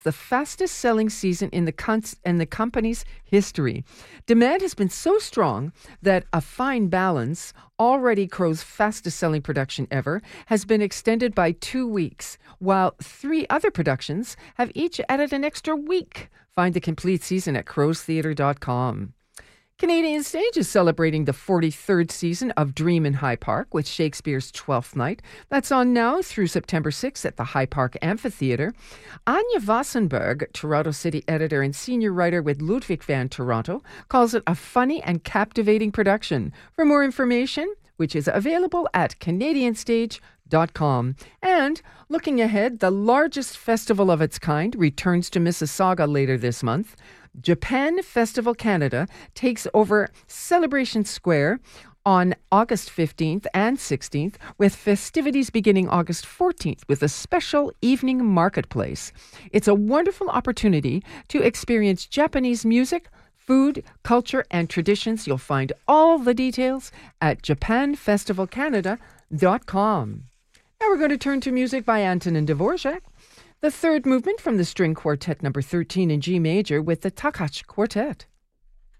the fastest selling season in the company's history. Demand has been so strong that A Fine Balance, already Crow's fastest selling production ever, has been extended by 2 weeks, while 3 other productions have each added an extra week. Find the complete season at crowstheatre.com. Canadian Stage is celebrating the 43rd season of Dream in High Park with Shakespeare's Twelfth Night. That's on now through September 6th at the High Park Amphitheatre. Anya Vassenberg, Toronto City editor and senior writer with Ludwig van Toronto, calls it a funny and captivating production. For more information, which is available at canadianstage.com. And looking ahead, the largest festival of its kind returns to Mississauga later this month. Japan Festival Canada takes over Celebration Square on August 15th and 16th, with festivities beginning August 14th with a special evening marketplace. It's a wonderful opportunity to experience Japanese music, food, culture, and traditions. You'll find all the details at japanfestivalcanada.com. Now we're going to turn to music by Antonin Dvorak. The third movement from the string quartet number 13 in G major with the Takács Quartet.